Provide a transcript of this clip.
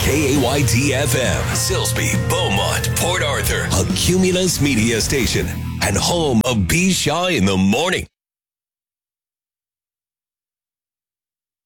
KAYT-FM, Silsbee, Beaumont, Port Arthur, a Cumulus media station, and home of B. Shaw in the Morning.